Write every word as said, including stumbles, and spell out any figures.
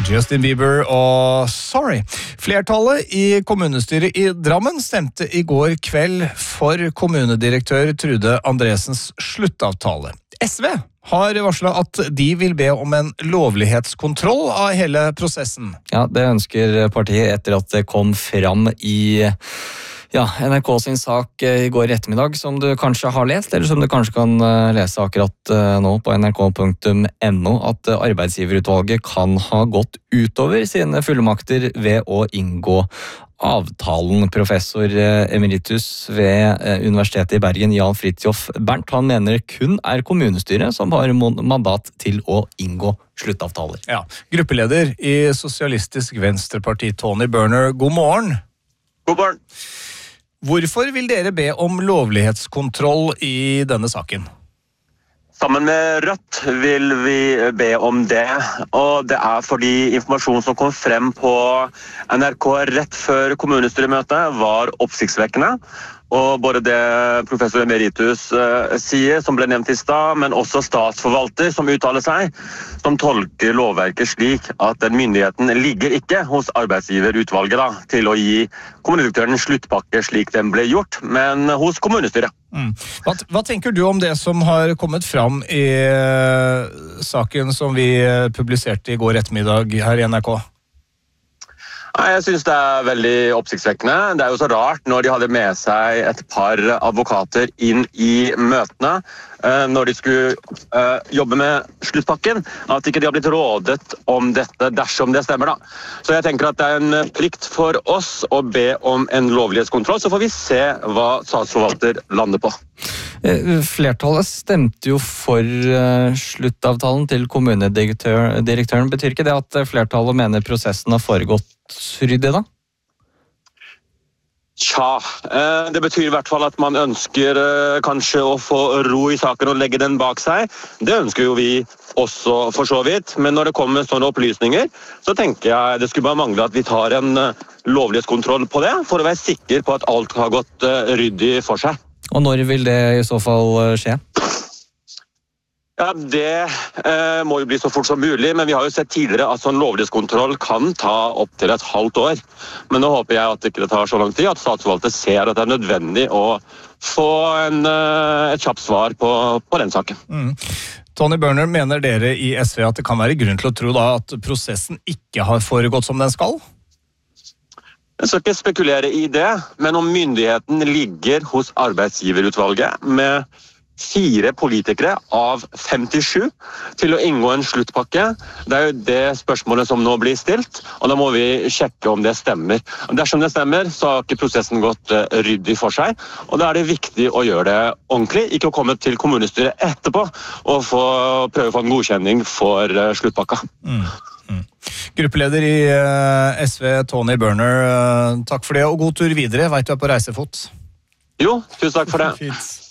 Justin Bieber og Sorry. Flertallet i kommunestyret i Drammen stemte i går kveld for kommunedirektør Trude Andresens sluttavtale. S V har varslet at de vil be om en lovlighetskontroll av hele prosessen. Ja, det ønsker partiet etter at det kom fram i ja, N R K sin sak i går ettermiddag, som du kanskje har lest, eller som du kanskje kan lese akkurat nå på n r k punktum n o, at arbeidsgiverutvalget kan ha gått utover sine fullmakter ved å inngå avtalen. Professor emeritus ved Universitetet i Bergen, Jan Fridtjof Bernt, han mener kun er kommunestyret som har mandat til å inngå sluttavtaler. Ja, gruppeleder i Sosialistisk Venstreparti, Tony Berner, god morgen. God morgen. Hvorfor vil dere be om lovlighetskontroll i denne saken? Sammen med Rødt vil vi be om det, og det er fordi informasjonen som kom frem på N R K rett før kommunestyremøtet var oppsiktsvekkende. Og både det professor emeritus uh, sier, som ble nevnt i stad, men også statsforvalter som uttaler seg, som tolker lovverket slik at den myndigheten ligger ikke hos arbeidsgiverutvalget da, til å gi kommunedirektøren en sluttpakke slik den ble gjort, men hos kommunestyret. Mm. Hva, hva tenker du om det som har kommet fram i uh, saken som vi uh, publiserte i går ettermiddag her i N R K? Jeg synes det er veldig oppsiktsvekkende. Det er jo så rart når de hadde med seg et par advokater inn i møtene, når de skulle jobbe med sluttpakken, at ikke de har blitt rådet om dette dersom det stemmer da. Så jeg tenker at det er en plikt for oss å be om en lovlighetskontroll, så får vi se hva statsforvalter lander på. Flertallet stemte jo for sluttavtalen til kommunedirektøren. Betyr ikke det at flertallet mener prosessen har foregått ryddig da? Tja, det betyr i hvert fall at man ønsker kanskje å få ro i saken og legge den bak seg. Det ønsker jo vi også for så vidt, men når det kommer sånne opplysninger, så tenker jeg det skulle bare mangle at vi tar en lovlighetskontroll på det, for å være sikker på at alt har gått ryddig for seg. Og når vil det i så fall skje? Ja, Det eh, må jo bli så fort som mulig, men vi har jo sett tidligere at sånn lovlighetskontroll kan ta opp til et halvt år. Men nå håper jeg at det ikke tar så lang tid, at statsforvalter ser at det er nødvendig å få en, eh, et kjapt svar på, på den saken. Mm. Tony Berner, mener dere i S V at det kan være grunn til å tro da at prosessen ikke har foregått som den skal? Jeg skal ikke spekulere i det, men om myndigheten ligger hos arbeidsgiverutvalget med fire politikere av femtisju til å inngå en sluttpakke. Det er jo det spørsmålet som nå blir stilt, og da må vi sjekke om det stemmer. Dersom det stemmer, så har ikke prosessen gått ryddig for seg, og da er det viktig å gjøre det ordentlig, ikke å komme til kommunestyret etterpå og få, prøve å få en godkjenning for sluttpakka. Mm. Mm. Gruppeleder i uh, S V, Tony Berner, uh, takk for det, og god tur videre. Jeg vet du er på reisefot. Jo, tusen takk for det. Fint.